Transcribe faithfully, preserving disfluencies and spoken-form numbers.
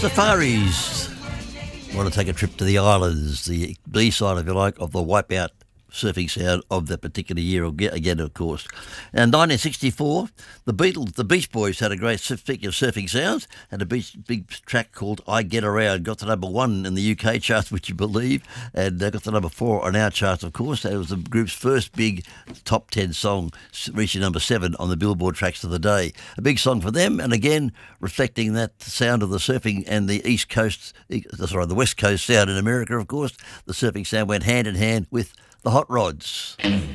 Safaris. Want to take a trip to the islands, the B-side, if you like, of the Wipeout surfing sound of that particular year, again, of course. And nineteen sixty-four, the Beatles, the Beach Boys had a great, speaking of surfing sounds, had a big, big track called I Get Around, got to number one in the U K charts, would you believe, and uh, got to number four on our charts, of course. That was the group's first big top ten song, reaching number seven on the Billboard tracks of the day. A big song for them, and again, reflecting that sound of the surfing and the East Coast, sorry, the West Coast sound in America, of course. The surfing sound went hand in hand with the Hot Rods.